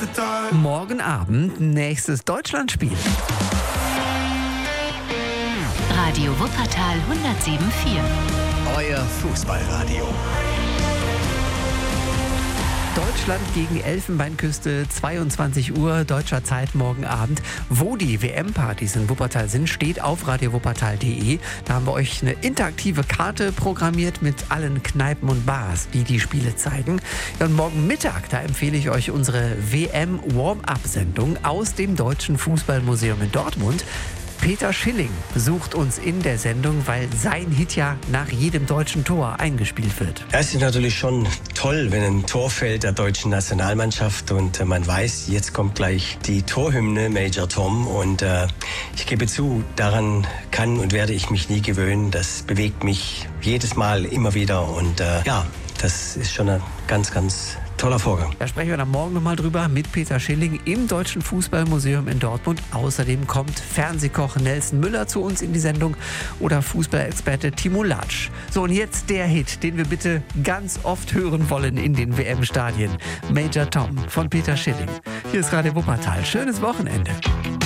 Morgen Abend nächstes Deutschlandspiel. Radio Wuppertal 107.4. Euer Fußballradio. Deutschland gegen Elfenbeinküste, 22 Uhr deutscher Zeit morgen Abend. Wo die WM-Partys in Wuppertal sind, steht auf radiowuppertal.de. Da haben wir euch eine interaktive Karte programmiert mit allen Kneipen und Bars, die die Spiele zeigen. Ja, und morgen Mittag, da empfehle ich euch unsere WM-Warm-Up-Sendung aus dem Deutschen Fußballmuseum in Dortmund. Peter Schilling besucht uns in der Sendung, weil sein Hit ja nach jedem deutschen Tor eingespielt wird. Es ist natürlich schon toll, wenn ein Tor fällt der deutschen Nationalmannschaft und man weiß, jetzt kommt gleich die Torhymne Major Tom und ich gebe zu, daran kann und werde ich mich nie gewöhnen. Das bewegt mich jedes Mal immer wieder und das ist schon ein ganz, ganz toller Vorgang. Da sprechen wir dann morgen nochmal drüber mit Peter Schilling im Deutschen Fußballmuseum in Dortmund. Außerdem kommt Fernsehkoch Nelson Müller zu uns in die Sendung oder Fußballexperte Timo Latsch. So, und jetzt der Hit, den wir bitte ganz oft hören wollen in den WM-Stadien. Major Tom von Peter Schilling. Hier ist Radio Wuppertal. Schönes Wochenende.